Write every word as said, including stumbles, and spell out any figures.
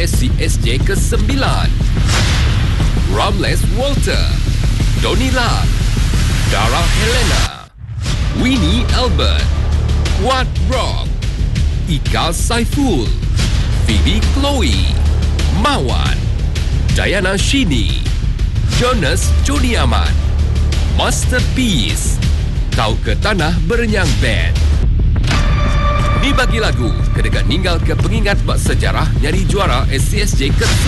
S C S J kesembilan. Ramles Walter, Donnie Lam, Dara Helena, Winnie Albert, Quad Rock, Ika Saiful, Phoebe Chloe, Mawan, Diana Shini, Jonas Joni Ahmad, Masterpiece, Kau ke Tanah Berenyang Band. Ni bagi lagu kedekat ninggal ke pengingat bak sejarah nyari juara S C S J ke